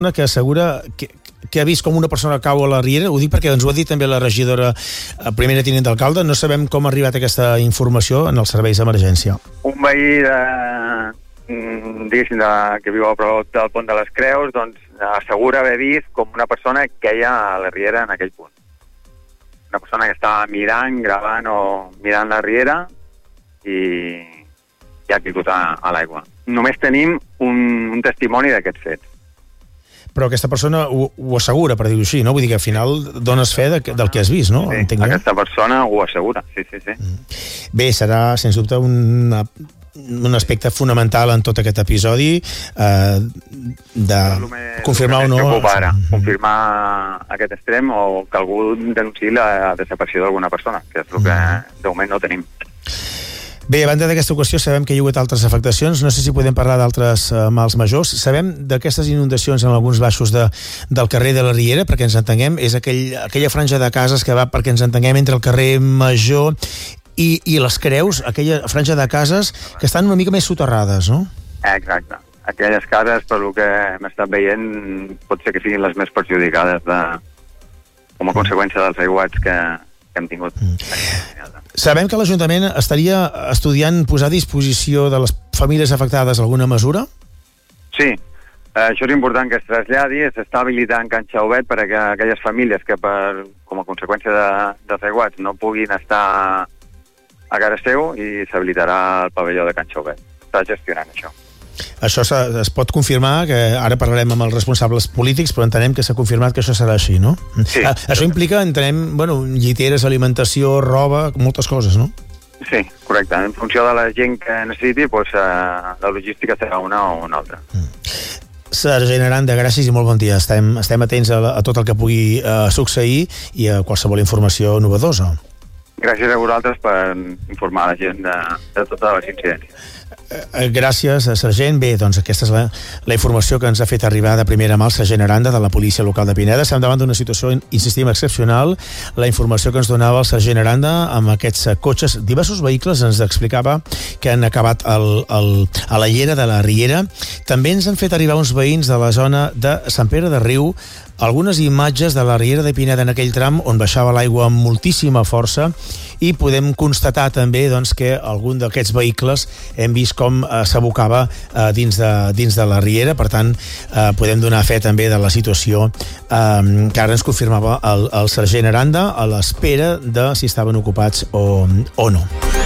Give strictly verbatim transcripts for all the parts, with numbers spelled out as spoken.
que assegura que, que ha vist com una persona cau a la riera. Ho dic perquè ens ho ha dit també la regidora, primera tinent d'alcalde. No sabem com ha arribat aquesta informació en els serveis d'emergència. Un veí de, diguéssim, de, que viu a prop del pont de les Creus, doncs assegura haver vist com una persona queia a la riera en aquell punt. Una persona que estava mirant, gravant o mirant la riera i, i ha caigut a, a l'aigua. Només tenim un, un testimoni d'aquests fets. Però aquesta persona ho, ho assegura, per dir-ho així, no? Vull dir que al final dones fe de, del que has vist, no? Sí, Entenc aquesta persona ho assegura, sí, sí, sí. Bé, serà, sens dubte, una... un aspecte fonamental en tot aquest episodi eh, de confirmar o no ara, confirmar aquest extrem o que algú denunciï la desaparició d'alguna persona, que és el que de moment no tenim. Bé, a banda d'aquesta qüestió sabem que hi ha hagut altres afectacions, no sé si podem parlar d'altres eh, mals majors. Sabem d'aquestes inundacions en alguns baixos de, del carrer de la Riera, perquè ens entenguem, és aquell, aquella franja de cases que va, perquè ens entenguem, entre el carrer Major I, i les Creus, aquella franja de cases que estan una mica més soterrades, no? Exacte. Aquelles cases, per el que hem estat veient, pot ser que siguin les més perjudicades de, com a conseqüència dels aiguats que, que hem tingut. Mm. Sabem que l'Ajuntament estaria estudiant posar a disposició de les famílies afectades alguna mesura? Sí. Això és important que es traslladi, s'està habilitant Can Xauvet per a que aquelles famílies que per, com a conseqüència de, dels aiguats no puguin estar a cara seu i s'habilitarà el pavelló de Can Xauvet. Està gestionant això. Això es pot confirmar, que ara parlarem amb els responsables polítics, però entenem que s'ha confirmat que això serà així, no? Sí. Ah, això implica, entenem, bueno, lliteres, alimentació, roba, moltes coses, no? Sí, correcte. En funció de la gent que necessiti, doncs, eh, la logística serà una o una altra. Mm. Sergent Aranda, gràcies i molt bon dia. Estem, estem atents a, a tot el que pugui eh, succeir i a qualsevol informació novedosa. Gràcies a vosaltres per informar la gent de, de totes les incidències. Gràcies, sergent. Bé, doncs aquesta és la, la informació que ens ha fet arribar de primera mà el sergent Aranda de la policia local de Pineda. Estem davant d'una situació, insistim, excepcional. La informació que ens donava el sergent Aranda amb aquests cotxes, diversos vehicles, ens explicava que han acabat el, el, a la llera de la Riera. També ens han fet arribar uns veïns de la zona de Sant Pere de Riu algunes imatges de la Riera de Pineda en aquell tram on baixava l'aigua amb moltíssima força i podem constatar també doncs, que algun d'aquests vehicles hem vist com eh, s'abocava eh, dins, de, dins de la Riera. Per tant, eh, podem donar fe també de la situació eh, que ara ens confirmava el, el sergent Aranda a l'espera de si estaven ocupats o, o no.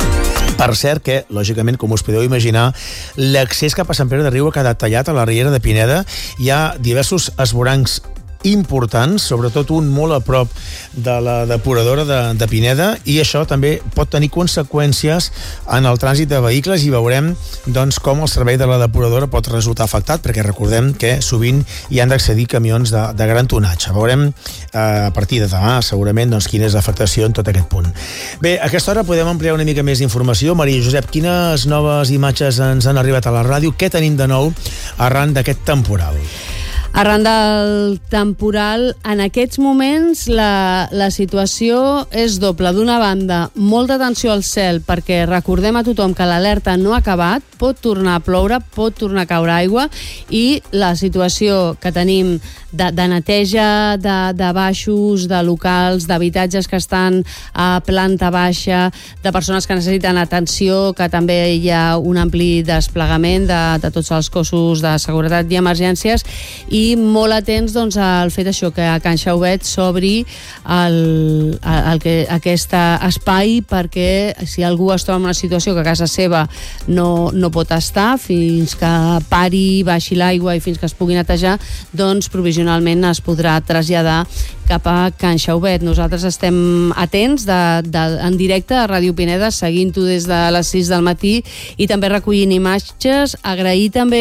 Per cert que, lògicament, com us podeu imaginar, l'accés cap a Sant Pere de Riu ha quedat tallat a la Riera de Pineda. Hi ha diversos esvorancs importants, sobretot un molt a prop de la depuradora de, de Pineda, i això també pot tenir conseqüències en el trànsit de vehicles i veurem doncs, com el servei de la depuradora pot resultar afectat, perquè recordem que sovint hi han d'accedir camions de, de gran tonatge. Veurem eh, a partir de demà segurament doncs, quina és l'afectació en tot aquest punt. Bé, a aquesta hora podem ampliar una mica més d'informació. Maria Josep, quines noves imatges ens han arribat a la ràdio? Què tenim de nou arran d'aquest temporal? Arran del temporal, en aquests moments la, la situació és doble. D'una banda, molta atenció al cel, perquè recordem a tothom que l'alerta no ha acabat, pot tornar a ploure, pot tornar a caure aigua, i la situació que tenim de, de neteja de, de baixos, de locals, d'habitatges que estan a planta baixa, de persones que necessiten atenció, que també hi ha un ampli desplegament de, de tots els cossos de seguretat i emergències, i molt atents doncs, al fet això, que a Can Xauvet s'obri el, el, el, aquest espai, perquè si algú es troba en una situació que a casa seva no, no pot estar fins que pari, baixi l'aigua i fins que es pugui netejar, doncs provisionalment es podrà traslladar cap a Can Xauvet. Nosaltres estem atents de, de, en directe a Ràdio Pineda, seguint-ho des de les sis del matí i també recollint imatges. Agrair també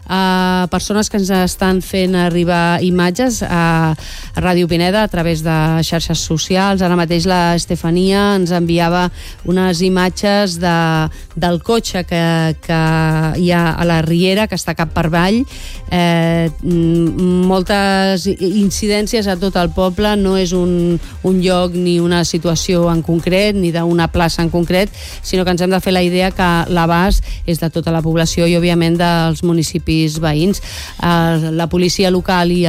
a persones que ens estan fent arribar imatges a Ràdio Pineda a través de xarxes socials. Ara mateix la Estefania ens enviava unes imatges de, del cotxe que, que hi ha a la Riera, que està cap per avall. Eh, moltes incidències a tot el poble, no és un, un lloc ni una situació en concret, ni d'una plaça en concret, sinó que ens hem de fer la idea que l'abast és de tota la població i òbviament dels municipis veïns. Eh, la policia policia local i